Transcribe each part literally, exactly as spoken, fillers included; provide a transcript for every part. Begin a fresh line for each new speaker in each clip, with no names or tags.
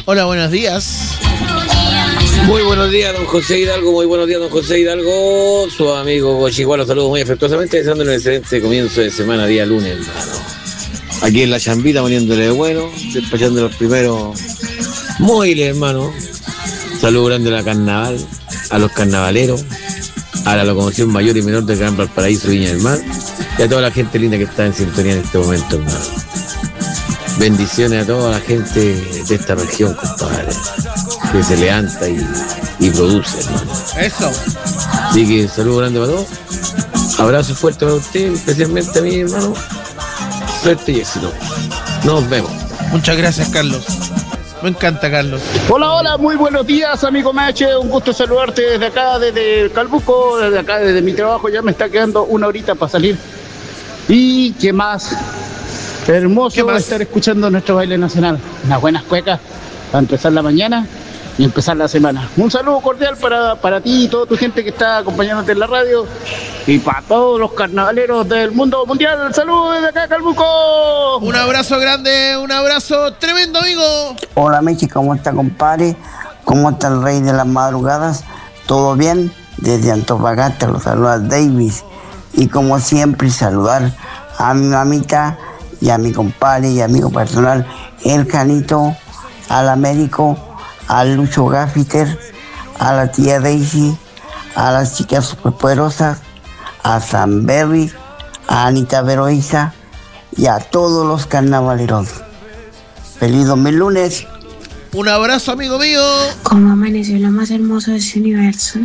Hola, buenos días.
Muy buenos días, don José Hidalgo. Muy buenos días, don José Hidalgo. Su amigo Cochigual, los saludos muy afectuosamente, deseándole un excelente comienzo de semana, día lunes, hermano. Aquí en la chambita, poniéndole de bueno, despachando los primeros móviles, hermano. Saludos grande a la carnaval, a los carnavaleros, a la locomoción mayor y menor del Gran Valparaíso, Viña del Mar, y a toda la gente linda que está en sintonía en este momento, hermano. Bendiciones a toda la gente de esta región, compadre, que se levanta y, y produce, hermano.
Eso.
Así que saludo grande para todos. Abrazo fuerte para usted, especialmente a mí, hermano. Suerte y éxito. Nos vemos.
Muchas gracias, Carlos. Me encanta, Carlos.
Hola, hola, muy buenos días, amigo Meche. Un gusto saludarte desde acá, desde Calbuco, desde acá, desde mi trabajo. Ya me está quedando una horita para salir. Y qué más. Hermoso ¿Qué más? Estar escuchando nuestro baile nacional. Unas buenas cuecas para empezar la mañana y empezar la semana. Un saludo cordial para, para ti y toda tu gente que está acompañándote en la radio y para todos los carnavaleros del mundo mundial. Saludos desde acá, Calbuco.
Un abrazo grande, un abrazo tremendo, amigo.
Hola, Mechi, ¿cómo está, compadre? ¿Cómo está el rey de las madrugadas? ¿Todo bien? Desde Antofagasta los saluda Davis. Y como siempre, saludar a mi mamita y a mi compadre y amigo personal, el Canito, al Américo, al Lucho Gaffiter, a la tía Daisy, a las chicas superpoderosas, a San Berry, a Anita Veroiza y a todos los carnavaleros. Feliz dos mil lunes.
Un abrazo, amigo mío.
Como amaneció lo más hermoso de ese universo.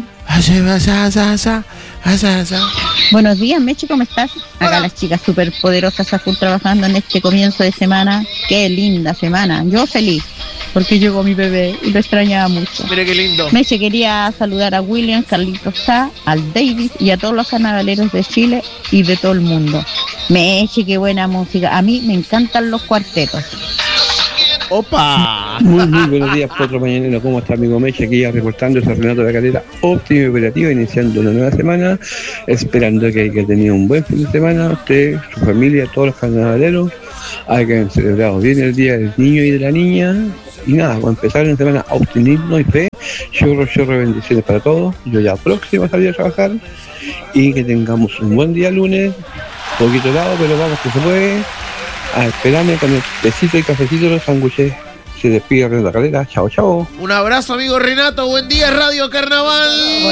Buenos días, Mechi, ¿cómo estás? Acá Hola. Las chicas superpoderosas a full trabajando en este comienzo de semana. Qué linda semana. Yo feliz, porque llegó mi bebé y lo extrañaba mucho.
Mira qué lindo.
Mechi, quería saludar a William, Carlitos Sá, al David y a todos los carnavaleros de Chile y de todo el mundo. Mechi, qué buena música. A mí me encantan los cuartetos.
¡Opa!
Muy, muy buenos días, Potro Mañanero. ¿Cómo está, amigo Meche? Aquí ya reportando ese Renato de la Calera óptima y operativa, iniciando una nueva semana, esperando que haya tenido un buen fin de semana, usted, su familia, todos los carnavaleros, hayan celebrado bien el Día del Niño y de la Niña, y nada, para empezar en semana, optimismo y fe, chorro, chorro, bendiciones para todos, yo ya próximo a salir a trabajar, y que tengamos un buen día lunes, poquito helado, pero vamos que se puede. A esperarme con el besito y cafecito de los sándwiches. Se despide Renato Calera. Chao, chao.
Un abrazo, amigo Renato. Buen día, Radio Carnaval.